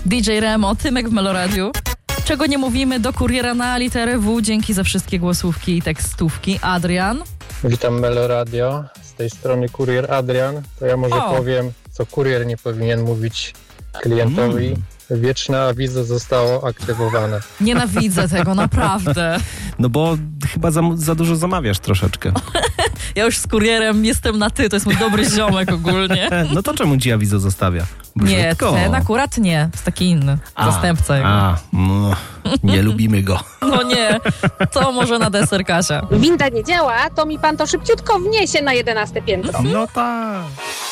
DJ Remo, Tymek w Meloradiu. Czego nie mówimy do kuriera na literę W. Dzięki za wszystkie głosówki i tekstówki. Adrian. Witam Meloradio. Z tej strony kurier Adrian. To ja może powiem, co kurier nie powinien mówić klientowi. Wieczne awizo zostało aktywowane. Nienawidzę tego, naprawdę. No bo chyba za dużo zamawiasz troszeczkę. Ja już z kurierem jestem na ty, to jest mój dobry ziomek ogólnie. No to czemu ci awizo zostawia? Nie, Brzydko. ten akurat nie. Jest taki inny. Zastępca jego. No, nie lubimy go. No nie, to może na deser Kasia. Winda nie działa, to mi pan to szybciutko wniesie na 11 piętro. No tak.